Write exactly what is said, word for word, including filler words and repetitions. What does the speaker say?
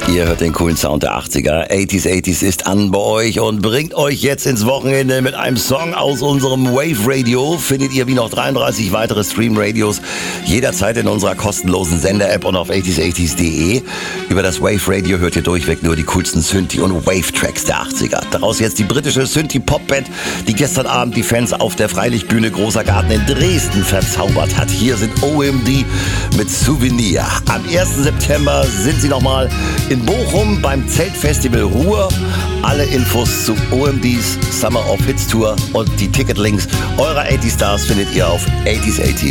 Ihr hört den coolen Sound der achtziger. achtziger achtziger ist an bei euch und bringt euch jetzt ins Wochenende mit einem Song aus unserem Wave Radio. Findet ihr wie noch dreiunddreißig weitere Stream-Radios jederzeit in unserer kostenlosen Sender-App und auf achtziger achtziger punkt de. Über das Wave Radio hört ihr durchweg nur die coolsten Synthi- und Wave-Tracks der achtziger. Daraus jetzt die britische Synthi-Pop-Band, die gestern Abend die Fans auf der Freilichtbühne Großer Garten in Dresden verzaubert hat. Hier sind O M D mit Souvenir. Am ersten September sind sie nochmal in Bochum beim Zeltfestival Ruhr. Alle Infos zu O M Ds Summer of Hits Tour und die Ticketlinks eurer achtziger Stars findet ihr auf achtziger achtziger punkt de.